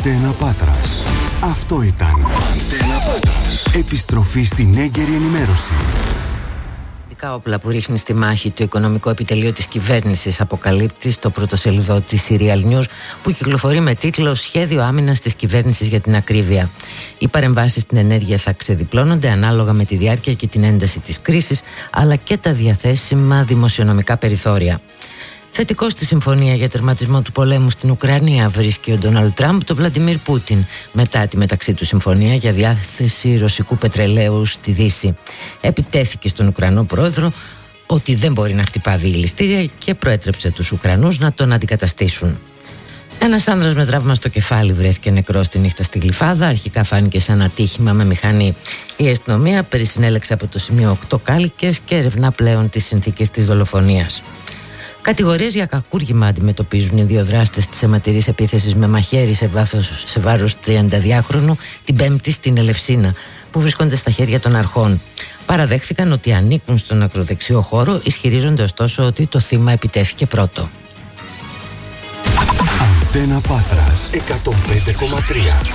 Αντένα Πάτρας. Αυτό ήταν Αντένα Πάτρας. Επιστροφή στην έγκαιρη ενημέρωση. Όπλα που ρίχνει στη μάχη το οικονομικό επιτελείο της κυβέρνησης, αποκαλύπτει στο πρωτοσέλιδο της Serial News, που κυκλοφορεί με τίτλο «Σχέδιο άμυνας της κυβέρνησης για την ακρίβεια». Οι παρεμβάσεις στην ενέργεια θα ξεδιπλώνονται ανάλογα με τη διάρκεια και την ένταση της κρίσης, αλλά και τα διαθέσιμα δημοσιονομικά περιθώρια. Θετικό στη συμφωνία για τερματισμό του πολέμου στην Ουκρανία βρίσκει ο Ντόναλντ Τραμπ τον Βλαντιμίρ Πούτιν μετά τη μεταξύ του συμφωνία για διάθεση ρωσικού πετρελαίου στη Δύση. Επιτέθηκε στον Ουκρανό πρόεδρο ότι δεν μπορεί να χτυπά διελιστήρια και προέτρεψε τους Ουκρανούς να τον αντικαταστήσουν. Ένας άνδρας με τραύμα στο κεφάλι βρέθηκε νεκρός τη νύχτα στη Γλυφάδα. Αρχικά φάνηκε σαν ατύχημα με μηχανή. Η αστυνομία περισυνέλεξε από το σημείο 8 κάλικες και ερευνά πλέον τις συνθήκες της δολοφονίας. Κατηγορίες για κακούργημα αντιμετωπίζουν οι δύο δράστες της αιματηρής επίθεσης με μαχαίρι σε βάρος 32χρονου την Πέμπτη στην Ελευσίνα, που βρίσκονται στα χέρια των αρχών. Παραδέχθηκαν ότι ανήκουν στον ακροδεξιό χώρο, ισχυρίζονται ωστόσο ότι το θύμα επιτέθηκε πρώτο. Αντένα Πάτρας 105,3.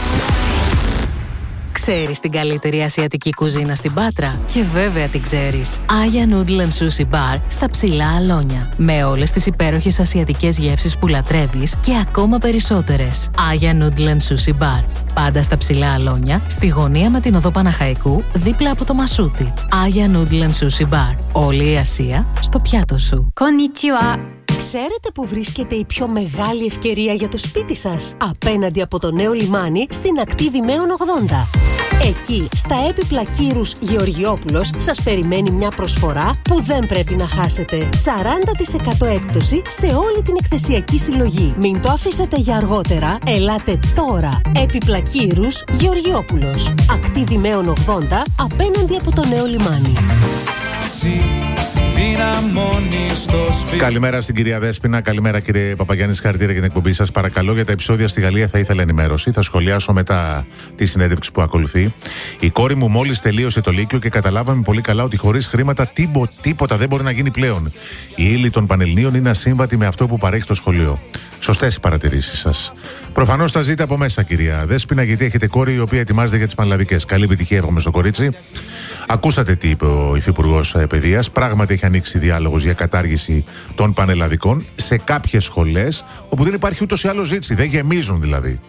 Ξέρεις την καλύτερη ασιατική κουζίνα στην Πάτρα? Και βέβαια την ξέρεις. Aya Noodle and Sushi Bar στα Ψηλά Αλόνια. Με όλες τις υπέροχες ασιατικές γεύσεις που λατρεύεις και ακόμα περισσότερες. Aya Noodle and Sushi Bar. Πάντα στα Ψηλά Αλόνια, στη γωνία με την οδό Παναχαϊκού, δίπλα από το Μασούτι. Aya Noodle and Sushi Bar. Όλη η Ασία στο πιάτο σου. Konnichiwa. Ξέρετε που βρίσκεται η πιο μεγάλη ευκαιρία για το σπίτι σας? Απέναντι από το νέο λιμάνι στην ακτή Δημαίων 80. Εκεί, στα έπιπλα Κύρους Γεωργιόπουλος, σας περιμένει μια προσφορά που δεν πρέπει να χάσετε. 40% έκπτωση σε όλη την εκθεσιακή συλλογή. Μην το αφήσετε για αργότερα, ελάτε τώρα. Έπιπλα Κύρους Γεωργιόπουλος. Ακτή Δημαίων 80, απέναντι από το νέο λιμάνι. Καλημέρα στην κυρία Δέσποινα, καλημέρα κύριε Παπαγιάννη, συγχαρητήρια για την εκπομπή σας. Παρακαλώ, για τα επεισόδια στη Γαλλία θα ήθελα ενημέρωση. Θα σχολιάσω μετά τη συνέντευξη που ακολουθεί. Η κόρη μου μόλις τελείωσε το Λύκειο και καταλάβαμε πολύ καλά ότι χωρίς χρήματα τίποτα δεν μπορεί να γίνει πλέον. Η ύλη των Πανελληνίων είναι ασύμβατη με αυτό που παρέχει το σχολείο. Σωστές οι παρατηρήσεις σας. Προφανώς τα ζείτε από μέσα, κυρία Δέσποινα, γιατί έχετε κόρη η οποία ετοιμάζεται για τις πανελλαδικές. Καλή επιτυχία, εύχομαι στο κορίτσι. Ακούσατε τι είπε ο Υφυπουργός Παιδείας. Πράγματι έχει ανοίξει διάλογος για κατάργηση των πανελλαδικών σε κάποιες σχολές όπου δεν υπάρχει ούτως ή άλλως ζήτηση. Δεν γεμίζουν δηλαδή.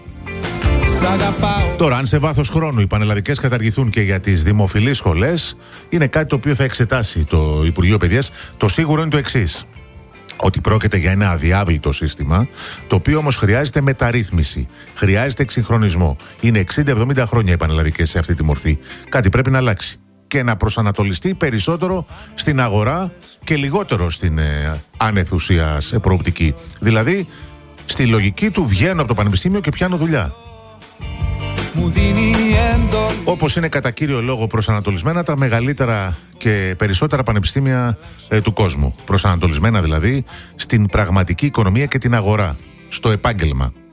Τώρα, αν σε βάθος χρόνου οι πανελλαδικές καταργηθούν και για τις δημοφιλείς σχολές, είναι κάτι το οποίο θα εξετάσει το Υπουργείο Παιδείας. Το σίγουρο είναι το εξής: ότι πρόκειται για ένα αδιάβλητο σύστημα, το οποίο όμως χρειάζεται μεταρρύθμιση, χρειάζεται εξυγχρονισμό. Είναι 60-70 χρόνια οι πανελλαδικές σε αυτή τη μορφή. Κάτι πρέπει να αλλάξει και να προσανατολιστεί περισσότερο στην αγορά και λιγότερο στην άνευ ουσίας προοπτική. Δηλαδή, στη λογική του βγαίνω από το πανεπιστήμιο και πιάνω δουλειά. Όπως είναι κατά κύριο λόγο προσανατολισμένα τα μεγαλύτερα και περισσότερα πανεπιστήμια του κόσμου. Προσανατολισμένα δηλαδή στην πραγματική οικονομία και την αγορά, στο επάγγελμα.